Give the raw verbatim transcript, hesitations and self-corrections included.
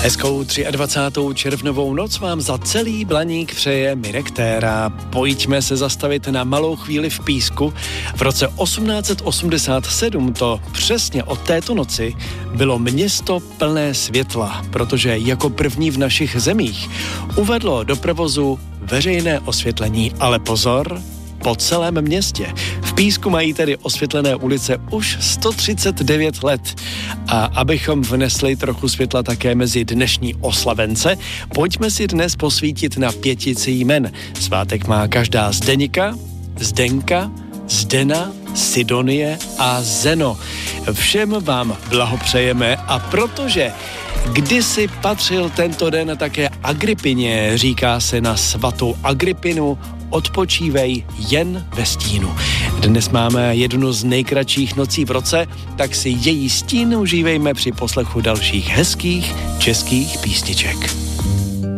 Hezkou dvacátou třetí červnovou noc vám za celý Blaník přeje Mirek Téra. Pojďme se zastavit na malou chvíli v Písku. V roce osmnáct set osmdesát sedm to přesně od této noci bylo město plné světla, protože jako první v našich zemích uvedlo do provozu veřejné osvětlení, ale pozor, po celém městě. V Písku mají tedy osvětlené ulice už sto třicet devět let. A abychom vnesli trochu světla také mezi dnešní oslavence, pojďme si dnes posvítit na pětici jmen. Svátek má každá Zdeňka, Zdenka, Zdena, Sidonie a Zeno. Všem vám blahopřejeme a protože kdysi patřil tento den také Agripině, říká se na svatou Agripinu, odpočívej jen ve stínu. Dnes máme jednu z nejkratších nocí v roce, tak si její stín užívejme při poslechu dalších hezkých českých písniček.